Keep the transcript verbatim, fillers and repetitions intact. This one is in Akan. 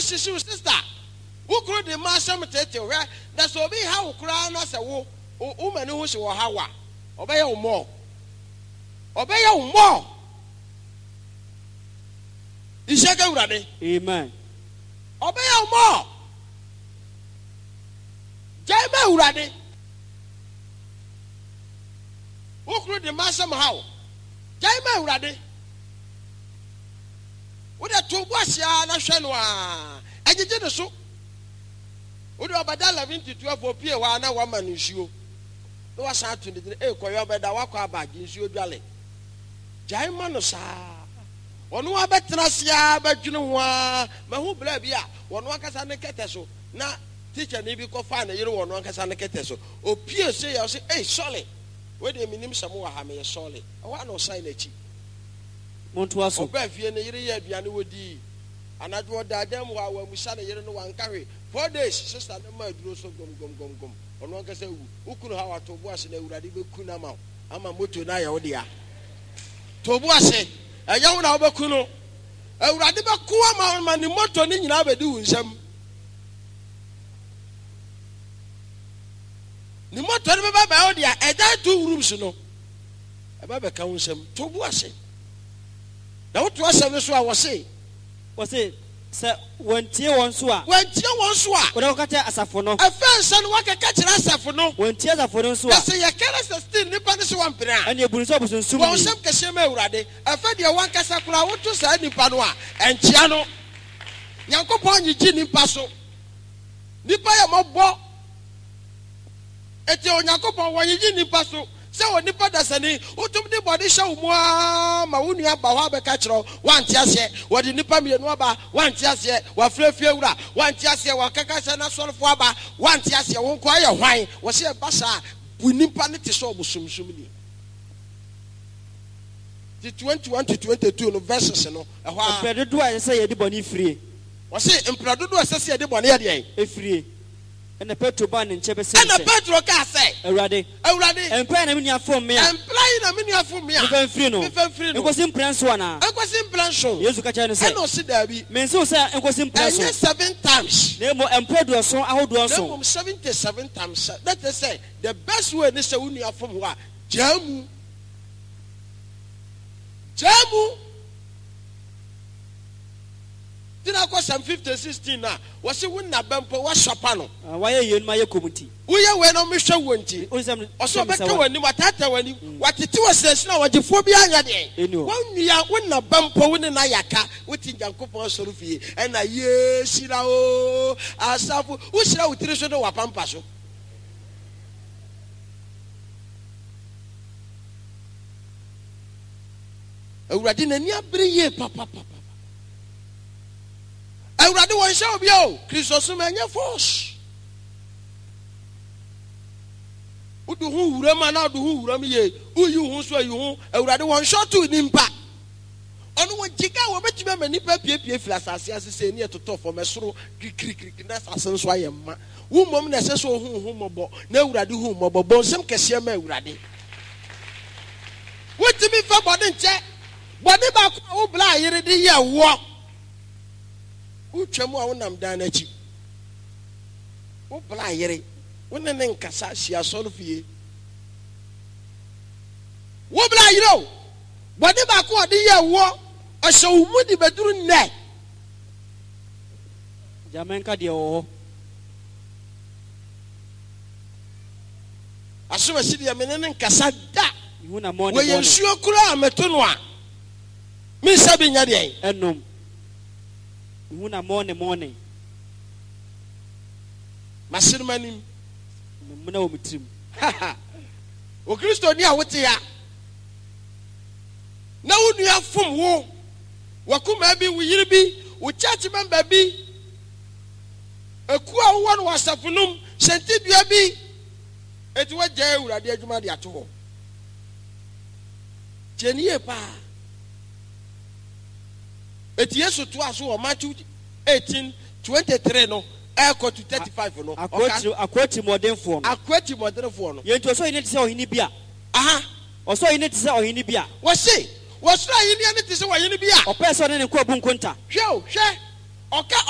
issue sister. Who could the master tete where that's obi how crown as a wo woman who she will hawa. Obey you more. Obey you more. Is you ready? Amen. Obey you more. Jaime ready. Who could the master how? Jaime ready. What a two was ya national. And you did so. Would you about eleven to twelve or P one woman is you? No, I said to the Equia by the Waka bag in your jolly. Jaimanosa. One more betrasia, but you know, Mahu Blabia, one Wakasana Keteso. Now, teacher, maybe go find a year one Wakasana Keteso. O P say, I'll say, hey, solid. Where the minimum Samoa Hame a solid. I want no sign a cheap. Montuaso, Bev, and a year beyond would be. And I draw that them while we sat a year and one carry. Four days, sister, the mud grows so gum gum gum gum. On one can say, who could have to wash in a radical kunama? I'm a motor now, dear. Tobuase, a young Abakuno, a radical kuama, and the motor in Abe doing some. The motor about dear, and that two rooms, you know. About the council, Tobuase. Now, what was I was saying? Was it? Sir, when Tia wants to, when Tia wants to, when I catch as a phono, a first son, what can catch us a phono, when Tia the phono, so I say, I can't still nip on this one, and your Bruno was soon. Well, some Casame Rade, I fed your one Casacula, what to say, Nipanua, and Chiano Yanko Pony Gin Paso Nipaya Mobo Etio Yanko when you didn't paso. So when Nipa does any, who took the body show more Maunia Bahabe Catro, one tiasie, what the Nipa Mianwaba, one tiasie, what Flefura, one tiasie, what Kakasana Solfaba, one tiasie, won't quiet wine, was here Bassa, we Nipanity so Sum Sumini. The twenty-one to twenty-two verses, you know, a while. Do I say the bonny free? Was it in Prado associate the bonny a free? And the petrol ban in Chebes and the petrol car say, already, already, and plan a miniature for me, and playing a miniature for me. It was in plan one. I was in plan show. Yes, you can say, no, sit there. Men so say, it was in plan seven times. They were employed or so out also seventy-seven times. That is say, the best way is a unia from what? Jamu. Jamu. Did I was some fifty sixteen now? Was it when Nabampo was Shapano? Why are you in my community? We are when on Mister Winty. Also, better when you were tata when you what it was says now what you phobia yadi. One year when Nabampo in Ayaka, waiting Yankopo Solufi, and a year Sirao, Asafu, who shall we trace the Wapampaso? Already near Brie, Papa. I would rather one show you, Christosumania force. Who do who Ramana do who Ramie, who you who swear you, I would rather one shot to impact. On what Chica will bet you many papier flash as say near to talk for Mesro, crick, crick, that's a sense why am. Who mom necessary whom mobile, no radu whom mobile, some Cassiame ready. What to me for body check? What about who blind the year walk? Who tremble when I'm down at you? Who blind? When the name Cassasia Solfi. What blind you know? What about what the year walk? I saw Moody bedroom net. Jamenka dio. I saw a city of Menan Cassada. You want a morning. Where you sure cry, Metonwa. Miss Sabinia, and no. Una morning morning. Masinmani no mitim. O Christo ni awoti ya. Na wonu ya fom wo. Wakuma bi wuyiri bi, wo church member bi. Eku a wo no wasafunum, sentidua bi. Eti wa gya Awurade adwuma de ato ho. Jeniye pa. Eti Yesu to aso o Matthew eighteen twenty-three no echo to thirty-five no akwati akwati modern form akwati modern form no yento so ine tse ohini bia aha oso ine tse ohini bia wo se wo so ohini ine tse ohini bia o person ne ko bunkunta hwe hwe oka